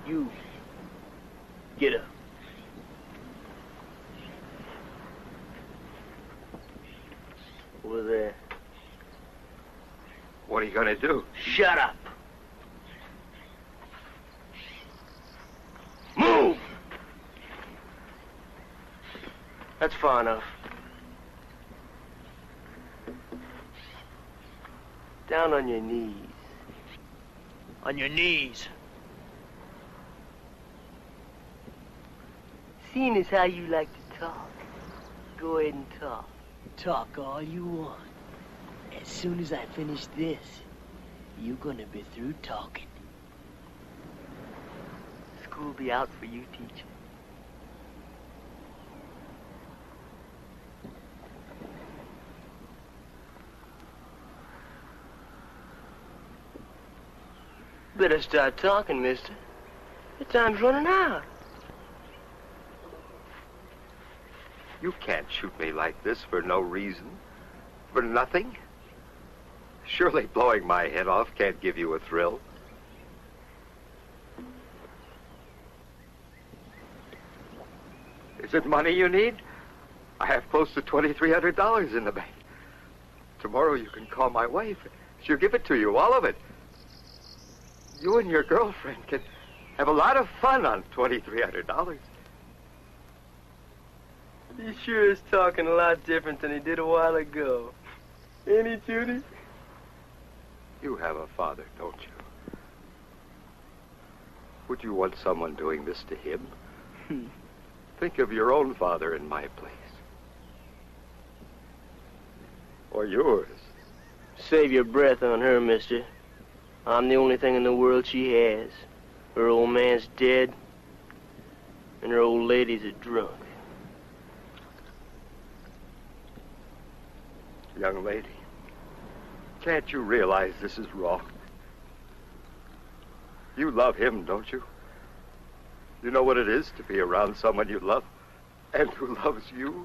You. Get up. Over there. What are you gonna do? Shut up. Move! That's far enough. Down on your knees. On your knees. Seeing as how you like to talk, go ahead and talk. Talk all you want. As soon as I finish this, you're gonna be through talking. School'll be out for you, teacher. Better start talking, mister. Your time's running out. You can't shoot me like this for no reason. For nothing. Surely blowing my head off can't give you a thrill. Is it money you need? I have close to $2,300 in the bank. Tomorrow you can call my wife. She'll give it to you, all of it. You and your girlfriend can have a lot of fun on $2,300. He sure is talking a lot different than he did a while ago. Ain't he, Judy? You have a father, don't you? Would you want someone doing this to him? Think of your own father in my place. Or yours. Save your breath on her, mister. I'm the only thing in the world she has. Her old man's dead, and her old lady's a drunk. Young lady, can't you realize this is wrong? You love him, don't you? You know what it is to be around someone you love and who loves you?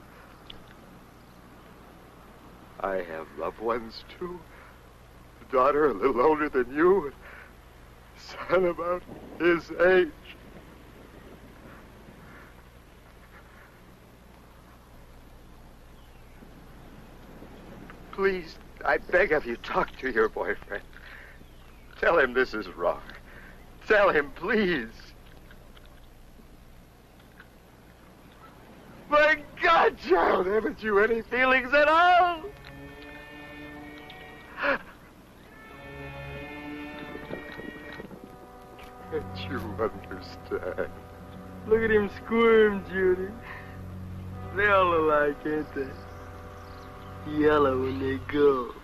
I have loved ones, too. A daughter a little older than you, and a son about his age. Please, I beg of you, talk to your boyfriend. Tell him this is wrong. Tell him, please. My God, child, haven't you any feelings at all? Can't you understand? Look at him squirm, Judy. They all alike, ain't they? Yellow when they go.